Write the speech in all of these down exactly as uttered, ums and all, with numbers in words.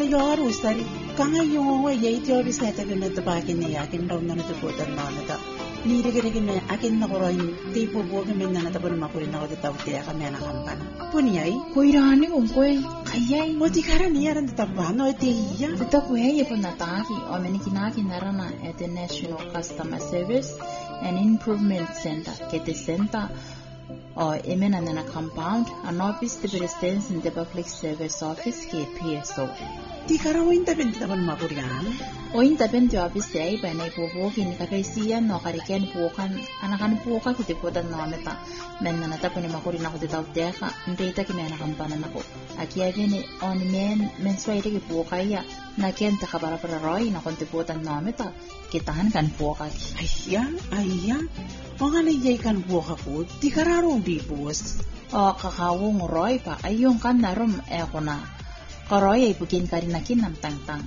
yaar usari kanga yongo yeiti obi seta bena tabakin ni yakin daw na natututan na nata nirigirigin na akin na koroin tipo bogi minna na tapon makurin ako ditaw tiya kami na kampan puniyay kuirani kung koy kayay o di karani yaran tatabano tiya dito kuya pun nataki o menikinaki narana at the National Customer Service and Improvement Center kete center o emena na compound an office de residence in the Public Service Office ke P S O di karawin tapin tapon makurian o intapen ti office ay ba na ipupukin kapesiyan no kariken pukan anakan puka kiti putan no meta men na natapon ni makurin ako ditaw teka ndeta ki mena kampanan ako aki avene on men men swaite ki puka ya na kenta kabara para roy na konti putan no meta kitahan kan puka ayya ayya mga niyay kan puka ko di kararong bibus o kakawong roy pa ayong kan narum e ako na karoy ay bugin karinakin nam tangtang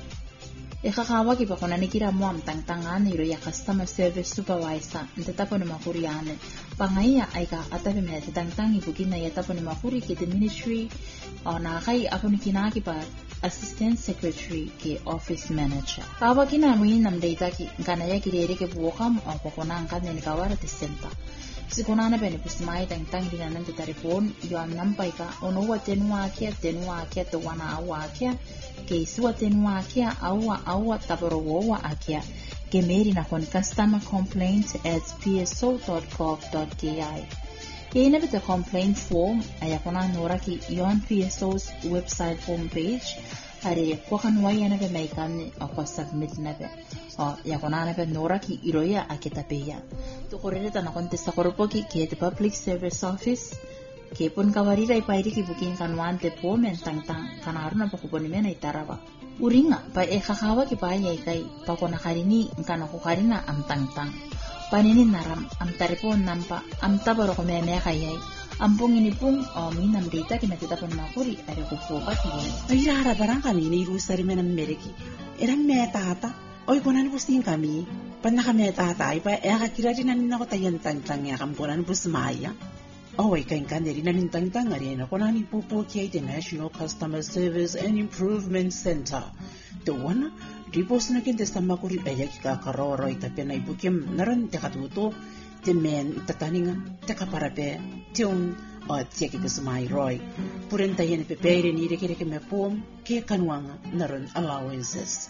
ikakawa kipa ko na nikira mo am tangtangan iro ya customer service supervisor nta po ni makuriane pangaya ay ka atabi me tangtang ibugin na yata po ni makuri ki the ministry o na kay ako ni kinaki pa assistant secretary ki office manager kawa kinamuin nam data ki kana ya kirere ke buokam o ko na kan ni kawara te center sikunana bene pusmai tangtang dinanan te telefon yo am nampai ka ono wa tenwa kia tenwa kia to wana awa kia ke suwa tenwa kia awa awa taboro wa akia ke meri na kon customer complaints at p s o dot gov dot k i ke ina bita complaint form aya kona nora ki yon P S O's website homepage are ko kan waya na be mai kan ako submit na be o ya kona na be nora ki iroya akita peya to korere ta na kontesta korpo ki ke the Public Service Office ke pun kawarira ipairi ki booking kan wante po men tangtang kana haruna pa kuponi mena itarawa uringa pa e kakawa ki pa yai kai pa kona karini kana ko karina am tangtang panini naram am taripon nampa am tabaro ko meme kayai ampung ini pung o minam data kinatita pun makuri are ko foka kiyen ay rara barang kami ni rusari menam mereki eran metata oy konan pusing kami panna kami tata ay pa e kakirari nanin ako tayan tangtang ya kampunan pusmaya Away kan kaneri na nintang-tang arena ko na nipupuki the National Customer Service and Improvement Center. Doon, ripos na kintes na makuri ayag kakaroro itapi na ipukim naran te katuto, te men itataningan, te kaparape, tiyon o tiyaki kasumay roy. Puren tayo nipipere ni reki-reki me pom, kaya kanwanga naran allowances.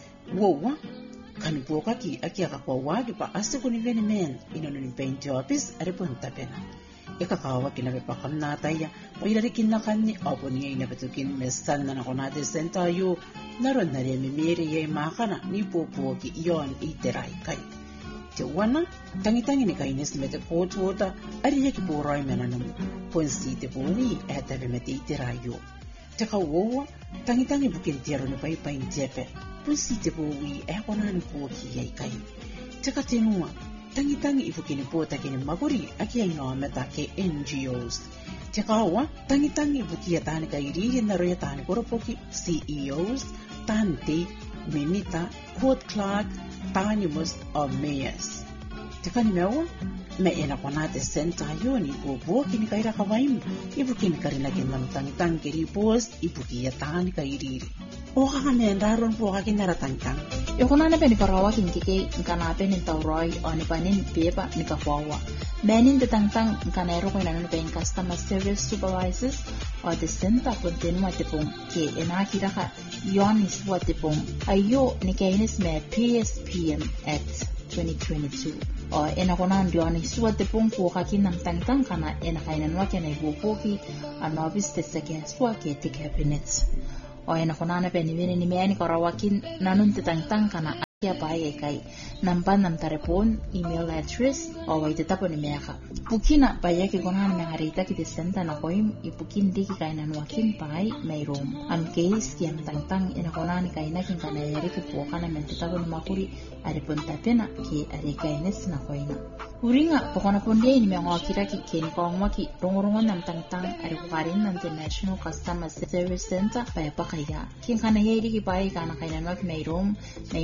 Wow, kanipo kaki aki akakawagi pa asa ko ni men inanunin paint office aripon tapi na. Ikakawa kinabipakam nataya, pailarikin na kani, opo niya inapatukin mestan na nako natin sentayo, naron na rin mimiri yay makana, ni pupuki iyon itiray kay. Tiwana, tangi-tangi ni kainis mete potota, ariya kipuroy menanam, ponsi te puni, etabe mete itirayo. Takawawa, tangi-tangi bukin tiyaro na paipain tepe, ponsi te puni, ekonan puki yay kay. Takatinua, tangi-tangi ibukin po takin maguri aki ay no meta ke N G Os. Tikawa tangi-tangi ibukiya tani kairi na roya tani koropoki C E Os, tante, minita, court clerk, tanimus o mayors. Tikani mewa, me ena kwa nate senta yoni bubuo kini kaira kawaim, ibukin karinakin ng tangi-tangi kiri post ibukiya tani kairi. O kami ndaron po kakinaratankan. Yoko na nape ni parawa kinkike nkanape ni tauroy o ni panin pepa ni kakwawa. Menin de tangtang nkanero ko inanon pa yung customer service supervisors o de senta kontinu atipong ke enakira ka yon iswa atipong ayo ni kainis me P S P M Act twenty twenty-two. O enakonan yon iswa atipong po kakinam tangtang kana enakainan wake na ibupoki anobis te sekenswa ke te cabinets. O ena konana pe ni vini ni meani karawakin nanun titang-tang kana akia pae kai nampan nam tarepon email address o wai tetapo ni meaka pukina paya ki konana me harita ki desenta na koim ipukin diki kai nanwakin pai mai rom am case ki am tang-tang ena konani kai nakin kana yari ki pokana men tetapo ni makuri arepon tapena ki ari kai nes na koina uringa pokona ponde ni me ngakira ki ken kongwa ki rongorongon nam tang-tang ari kukarin nam the National Customer Service Center paya kaya kin kana yeri ki pai kana kaina nok mai rom mai mindi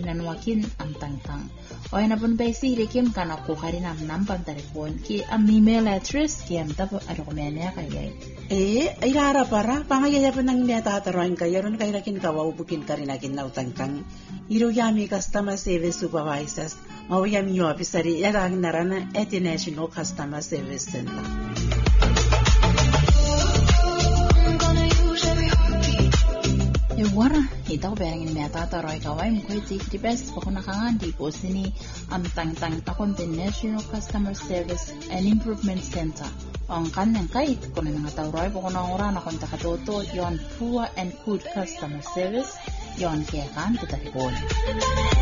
karinan am tang-tang. O yan pun baisi kim kana ko karinam nampan telepon ki am email address ki am tapo adokumene kayay. Eh, ay rara para pangayaya pa nang metataroan kayo ron kay rakin kawaubukin karinakin na utang-tang. Iro yami customer service supervisors mawayami yo officeri yarang narana at National Customer Service Center. Wara, itaw berangin meta taroy kaway mo ko'y take the best po nakangan di po sini ang tang-tang takon the National Customer Service and Improvement Center. Ang kanyang kait kung na nga taroy po kung ora na kung takatoto yon poor and good customer service yon kaya kan kita ripon.